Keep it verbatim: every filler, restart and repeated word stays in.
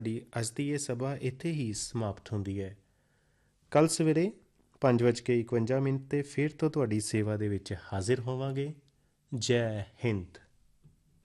ਸਾਡੀ ਅੱਜ ਦੀ ਇਹ ਸਭਾ ਇੱਥੇ ਹੀ ਸਮਾਪਤ ਹੁੰਦੀ ਹੈ। ਕੱਲ੍ਹ ਸਵੇਰੇ ਪੰਜ ਵੱਜ ਕੇ ਇਕਵੰਜਾ ਮਿੰਟ 'ਤੇ ਫਿਰ ਤੋਂ ਤੁਹਾਡੀ ਸੇਵਾ ਦੇ ਵਿੱਚ ਹਾਜ਼ਰ ਹੋਵਾਂਗੇ। ਜੈ ਹਿੰਦ।